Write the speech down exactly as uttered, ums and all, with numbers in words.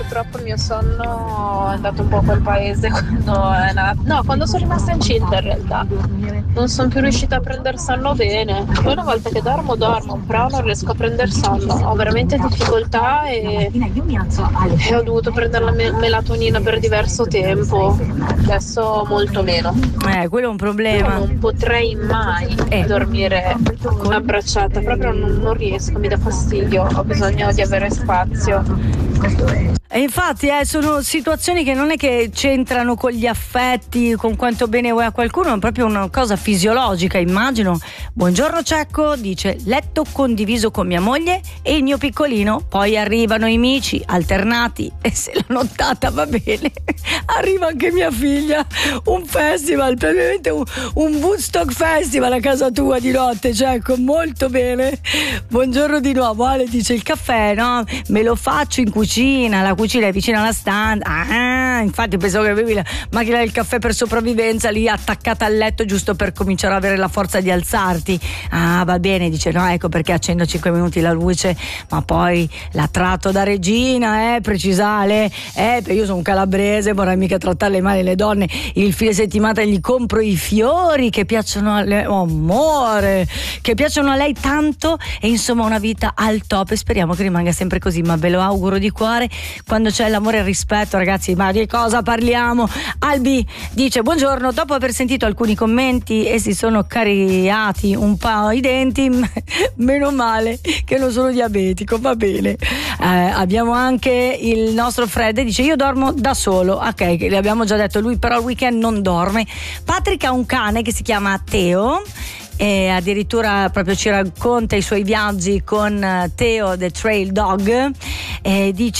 Purtroppo il mio sonno è andato un po' a quel paese quando è nato. No, quando sono rimasta incinta in realtà. Non sono più riuscita a prendere sonno bene. Poi una volta che dormo, dormo, però non riesco a prendere sonno. Ho veramente difficoltà e, e ho dovuto prendere la me- melatonina per diverso tempo. Adesso molto meno. Eh, quello è un problema. Io non potrei mai Eh. dormire abbracciata, proprio non, non riesco, mi dà fastidio, ho bisogno di avere spazio. E infatti eh, sono situazioni che non è che c'entrano con gli affetti, con quanto bene vuoi a qualcuno, è proprio una cosa fisiologica, immagino. Buongiorno Cecco, dice letto condiviso con mia moglie e il mio piccolino, poi arrivano i amici alternati e se la nottata va bene arriva anche mia figlia, un festival, praticamente un, un Woodstock Festival a casa tua di notte, Cecco, molto bene. Buongiorno di nuovo, Ale dice il caffè, no? Me lo faccio in cucina, la cucina è vicino alla stanza. Ah, infatti pensavo che avevi la macchina del caffè per sopravvivenza lì attaccata al letto giusto per cominciare ad avere la forza di alzarti. Ah, va bene, dice no, ecco perché accendo cinque minuti la luce, ma poi la tratto da regina, eh, precisale, eh, io sono un calabrese, vorrei mica trattarle male le donne, il fine settimana gli compro i fiori che piacciono a lei, oh, amore, che piacciono a lei tanto e insomma una vita al top e speriamo che rimanga sempre così, ma ve lo auguro di cuore. Quando c'è l'amore e il rispetto, ragazzi, ma di cosa parliamo? Albi dice buongiorno, dopo aver sentito alcuni commenti e si sono cariati un po' i denti, meno male che non sono diabetico, va bene. Eh, abbiamo anche il nostro Fred, dice io dormo da solo, ok, le abbiamo già detto, lui però il weekend non dorme. Patrick ha un cane che si chiama Teo e addirittura proprio ci racconta i suoi viaggi con Teo the Trail Dog e dice